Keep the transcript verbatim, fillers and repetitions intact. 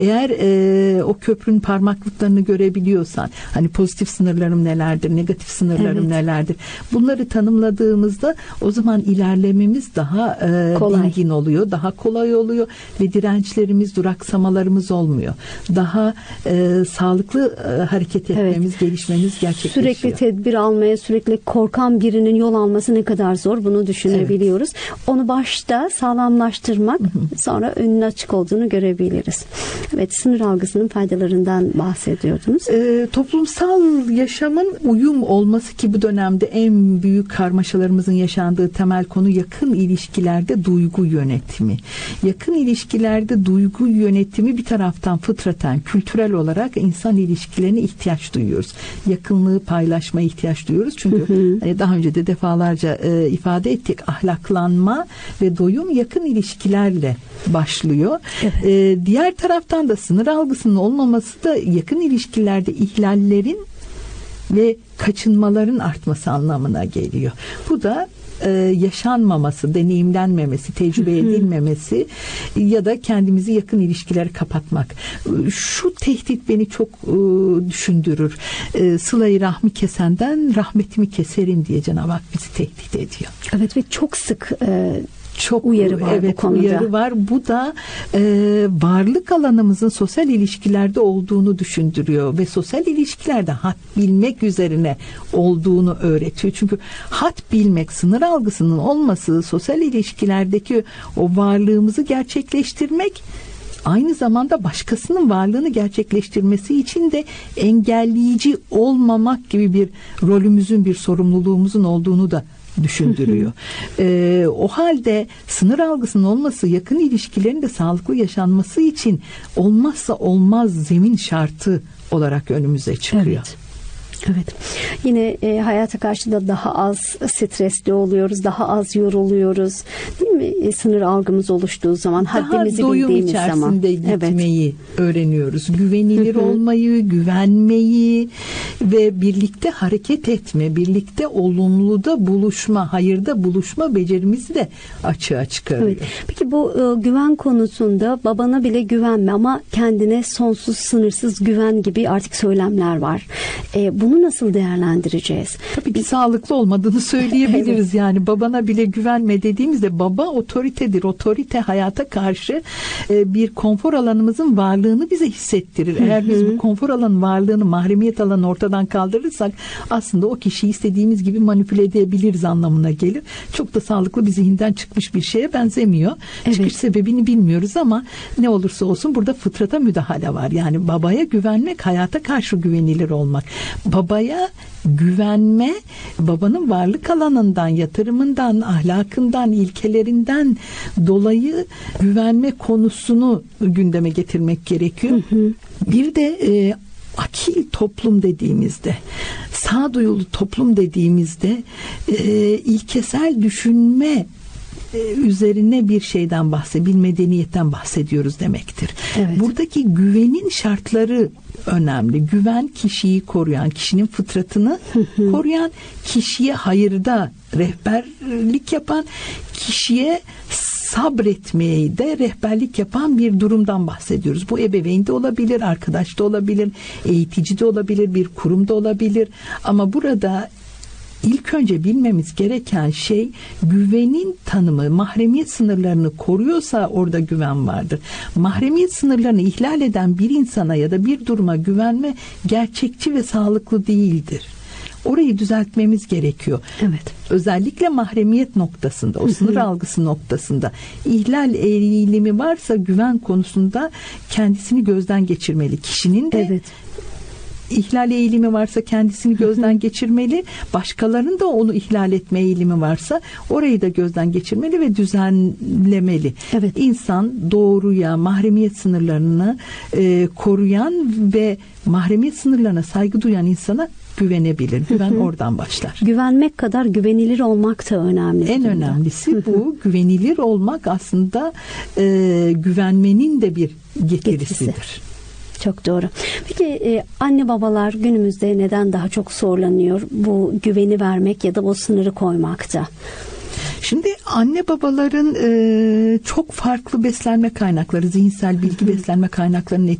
Eğer e, o köprünün parmaklıklarını görebiliyorsan, hani pozitif sınırlarım nelerdir, negatif sınırlarım evet. nelerdir, bunları tanımladığımızda o zaman ilerlememiz daha e, dingin oluyor, daha kolay oluyor ve dirençlerimiz, duraksamalarımız olmuyor. Daha e, sağlıklı e, hareket etmemiz, evet. gelişmemiz gerçekleşiyor. Sürekli tedbir almaya, sürekli korkan birinin yol alması ne kadar zor, bunu düşünebiliyoruz. Evet. Onu başta sağlamlaştırmak, hı hı. sonra önün açık olduğunu görebiliriz. Evet, sınır algısının faydalarından bahsediyordunuz. E, toplumsal yaşamın uyum olması, ki bu dönemde en büyük karmaşalarımızın yaşandığı temel konu yakın ilişkilerde duygu yönetimi. Yakın ilişkilerde duygu yönetimi bir taraftan fıtraten, kültürel olarak insan ilişkilerine ihtiyaç duyuyoruz. Yakınlığı paylaşmaya ihtiyaç duyuyoruz. Çünkü hı hı. daha önce de defalarca e, ifade ettik. Ahlaklanma ve doyum yakın ilişkilerle başlıyor. Evet. E, diğer taraftan da sınır algısının olmaması da yakın ilişkilerde ihlallerin ve kaçınmaların artması anlamına geliyor. Bu da e, yaşanmaması, deneyimlenmemesi, tecrübe edilmemesi ya da kendimizi yakın ilişkilere kapatmak. Şu tehdit beni çok e, düşündürür. E, Sıla-i rahmi kesenden rahmetimi keserim diye Cenab-ı Hak bizi tehdit ediyor. Evet ve çok sık e, çok uyarı var evet, bu konuda. Uyarı var. Bu da e, varlık alanımızın sosyal ilişkilerde olduğunu düşündürüyor ve sosyal ilişkilerde had bilmek üzerine olduğunu öğretiyor. Çünkü had bilmek, sınır algısının olması, sosyal ilişkilerdeki o varlığımızı gerçekleştirmek, aynı zamanda başkasının varlığını gerçekleştirmesi için de engelleyici olmamak gibi bir rolümüzün, bir sorumluluğumuzun olduğunu da düşündürüyor. ee, o halde sınır algısının olması yakın ilişkilerin de sağlıklı yaşanması için olmazsa olmaz zemin şartı olarak önümüze çıkıyor. Evet. Evet. Yine e, hayata karşı da daha az stresli oluyoruz, daha az yoruluyoruz. Değil mi? E, sınır algımız oluştuğu zaman, daha haddimizi bildiğimiz zaman. Daha doyum içerisinde gitmeyi evet. öğreniyoruz. Güvenilir olmayı, güvenmeyi ve birlikte hareket etme, birlikte olumluda buluşma, hayırda buluşma becerimizi de açığa çıkarıyor. Evet. Peki bu e, güven konusunda babana bile güvenme ama kendine sonsuz, sınırsız güven gibi artık söylemler var. E, bunu Bunu nasıl değerlendireceğiz? Tabii ki sağlıklı olmadığını söyleyebiliriz. Evet. Yani babana bile güvenme dediğimizde baba otoritedir. Otorite hayata karşı bir konfor alanımızın varlığını bize hissettirir. Eğer biz bu konfor alanın varlığını, mahremiyet alanını ortadan kaldırırsak aslında o kişiyi istediğimiz gibi manipüle edebiliriz anlamına gelir. Çok da sağlıklı bir zihinden çıkmış bir şeye benzemiyor. Evet. Çıkış sebebini bilmiyoruz ama ne olursa olsun burada fıtrata müdahale var. Yani babaya güvenmek, hayata karşı güvenilir olmak. Babaya güvenme, babanın varlık alanından, yatırımından, ahlakından, ilkelerinden dolayı güvenme konusunu gündeme getirmek gerekiyor. Hı hı. Bir de e, akil toplum dediğimizde, sağduyulu toplum dediğimizde e, ilkesel düşünme üzerine bir şeyden bahsediyoruz, bir medeniyetten bahsediyoruz demektir. Evet. Buradaki güvenin şartları önemli. Güven kişiyi koruyan, kişinin fıtratını koruyan, kişiye hayırda rehberlik yapan, kişiye sabretmeyi de rehberlik yapan bir durumdan bahsediyoruz. Bu ebeveyn de olabilir, arkadaş da olabilir, eğitici de olabilir, bir kurum da olabilir. Ama burada İlk önce bilmemiz gereken şey güvenin tanımı. Mahremiyet sınırlarını koruyorsa orada güven vardır. Mahremiyet sınırlarını ihlal eden bir insana ya da bir duruma güvenme gerçekçi ve sağlıklı değildir. Orayı düzeltmemiz gerekiyor. Evet. Özellikle mahremiyet noktasında, o sınır algısı noktasında ihlal eğilimi varsa güven konusunda kendisini gözden geçirmeli. Kişinin de evet. İhlal eğilimi varsa kendisini gözden geçirmeli. Başkalarının da onu ihlal etme eğilimi varsa orayı da gözden geçirmeli ve düzenlemeli. Evet. İnsan doğruya, mahremiyet sınırlarını e, koruyan ve mahremiyet sınırlarına saygı duyan insana güvenebilir. Güven oradan başlar. Güvenmek kadar güvenilir olmak da önemli. En önemlisi bu. Güvenilir olmak aslında e, güvenmenin de bir getirisidir. Getirisi. Çok doğru. Peki e, anne babalar günümüzde neden daha çok zorlanıyor bu güveni vermek ya da o sınırı koymakta? Şimdi Anne babaların e, çok farklı beslenme kaynakları, zihinsel bilgi beslenme kaynaklarının